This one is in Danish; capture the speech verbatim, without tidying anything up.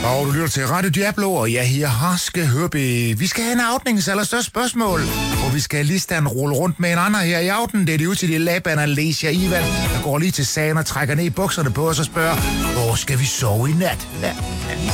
Og du lytter til Radio Diablo, og jeg her Harske Hørby. Vi skal have en aftenings allerstørste spørgsmål, og vi skal lige stand rulle rundt med en anden her i aften. Det er det ud til de Laban og Lesia Ivan, der går lige til sagen og trækker ned i bukserne på os og spørger, hvor skal vi sove i nat? Ja,